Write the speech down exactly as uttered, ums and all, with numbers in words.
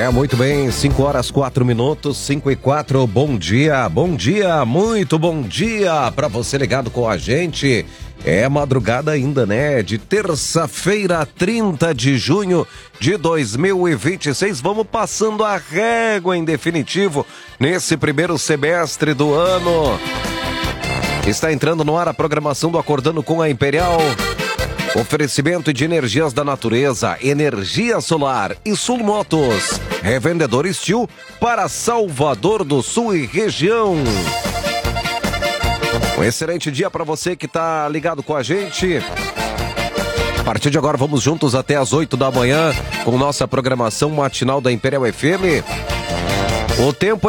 É, muito bem, cinco horas, quatro minutos, cinco e quatro, bom dia, bom dia, muito bom dia para você ligado com a gente. É madrugada ainda, né? De terça-feira, trinta de junho de dois mil e vinte e seis. Vamos passando a régua em definitivo nesse primeiro semestre do ano. Está entrando no ar a programação do Acordando com a Imperial. Oferecimento de energias da natureza, energia solar e Sul Motos. Revendedor Steel para Salvador do Sul e região. Um excelente dia para você que está ligado com a gente. A partir de agora vamos juntos até as oito da manhã com nossa programação matinal da Imperial F M. O tempo